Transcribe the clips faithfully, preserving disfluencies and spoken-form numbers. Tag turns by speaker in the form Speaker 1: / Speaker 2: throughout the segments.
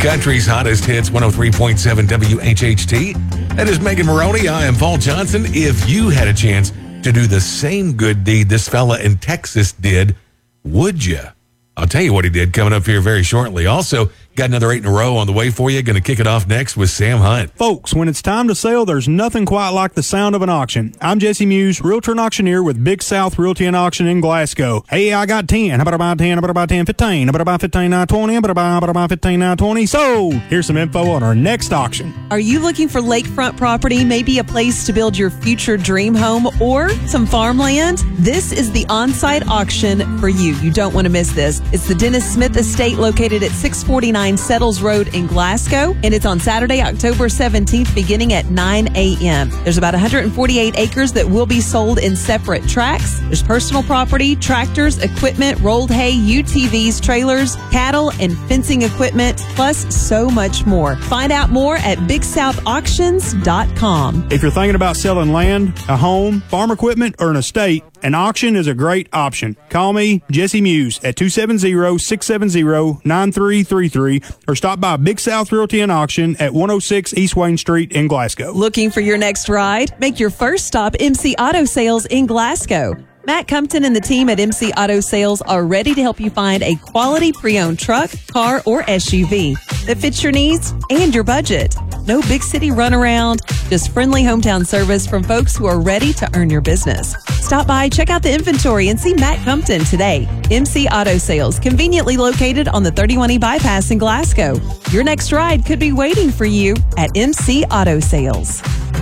Speaker 1: Country's hottest hits, one oh three point seven W H H T. That is Megan Maroney. I am Paul Johnson. If you had a chance to do the same good deed this fella in Texas did, would you? I'll tell you what he did coming up here very shortly. Also, got another eight in a row on the way for you. Going to kick it off next with Sam Hunt.
Speaker 2: Folks, when it's time to sell, there's nothing quite like the sound of an auction. I'm Jesse Muse, realtor and auctioneer with Big South Realty and Auction in Glasgow. Hey, I got ten. How about I buy ten? How about I buy ten, fifteen? How about I buy fifteen, nine, twenty? How about I buy, how about I buy fifteen, nine, twenty? Sold! Here's some info on our next auction.
Speaker 3: Are you looking for lakefront property, maybe a place to build your future dream home or some farmland? This is the on-site auction for you. You don't want to miss this. It's the Dennis Smith Estate located at six forty-nine Settles Road in Glasgow, and it's on Saturday, October seventeenth, beginning at nine a.m. There's about one hundred forty-eight acres that will be sold in separate tracts. There's personal property, tractors, equipment, rolled hay, U T Vs, trailers, cattle, and fencing equipment, plus so much more. Find out more at big south auctions dot com.
Speaker 2: If you're thinking about selling land, a home, farm equipment, or an estate, an auction is a great option. Call me, Jesse Muse, at two seven zero, six seven zero, nine three three three or stop by Big South Realty and Auction at one oh six East Wayne Street in Glasgow.
Speaker 3: Looking for your next ride? Make your first stop M C Auto Sales in Glasgow. Matt Compton and the team at M C Auto Sales are ready to help you find a quality pre-owned truck, car, or S U V that fits your needs and your budget. No big city runaround, just friendly hometown service from folks who are ready to earn your business. Stop by, check out the inventory, and see Matt Compton today. M C Auto Sales, conveniently located on the thirty-one E bypass in Glasgow. Your next ride could be waiting for you at M C Auto Sales.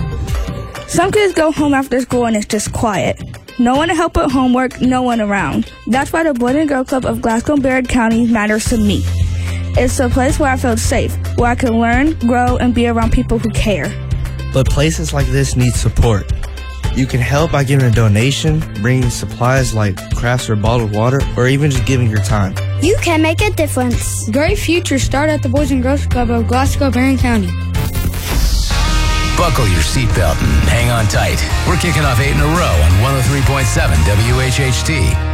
Speaker 4: Some kids go home after school and it's just quiet. No one to help with homework, no one around. That's why the Boys and Girls Club of Glasgow and Baird County matters to me. It's a place where I feel safe, where I can learn, grow, and be around people who care.
Speaker 5: But places like this need support. You can help by giving a donation, bringing supplies like crafts or bottled water, or even just giving your time.
Speaker 6: You can make a difference.
Speaker 7: Great futures start at the Boys and Girls Club of Glasgow, Baird County.
Speaker 8: Buckle your seatbelt and hang on tight. We're kicking off eight in a row on one oh three point seven W H H T.